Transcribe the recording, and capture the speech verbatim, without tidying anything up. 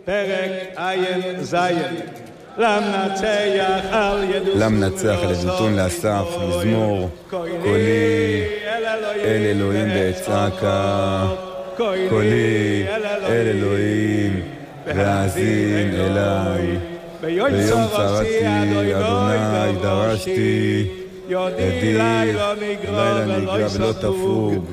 פרק עין זין. למנצח על ידותון למנצח על ידותון לאסף, מזמור קולי אל אלוהים באצעקה, קולי אל אלוהים והאזין אליי. ביום צרתי אדוני דרשתי, ידי לילה נגרע ולא תפוג,